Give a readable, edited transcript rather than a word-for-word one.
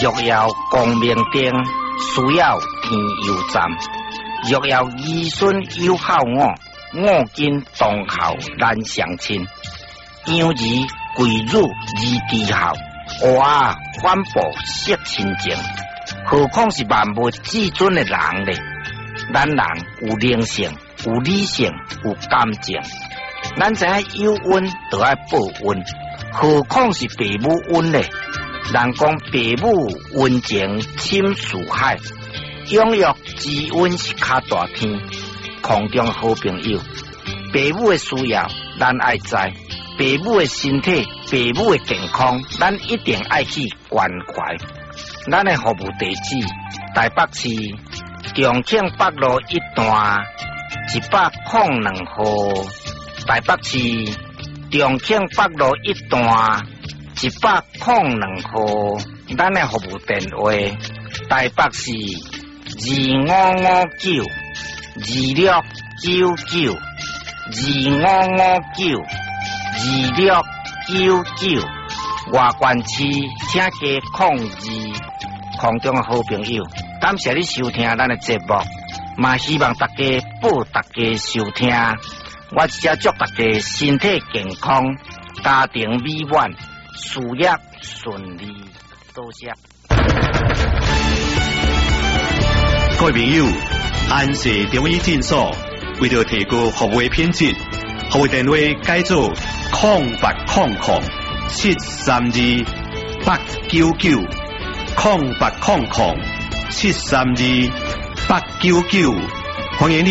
若要光明灯，需要天佑站。若要儿孙友孝我今当孝难相亲。养儿贵辱而低孝，娃反哺惜亲情。何况是万物至尊的人呢？咱人有灵性，有理性，有感情。咱知影有恩就要报恩，何况是父母恩呢？人讲父母恩情深似海，养育之恩是较大天。空中好朋友，父母的需要咱爱知，父母的身体、父母的健康，咱一定爱去关怀。咱的服务地址：台北市重庆北路一段102号。台北市重庆北路一段102号。咱的服务电话：台北市2559 2699 2559 2699。外县市请加02。空中的好朋友，感谢你收听咱的节目，嘛希望大家报大家收听。我只祝大家身体健康，家庭美满，事业顺利。多谢。 各位朋友，安氏中医诊所为了提高服务品质，服务电话改做0800 732 899 0800 732 899，欢迎你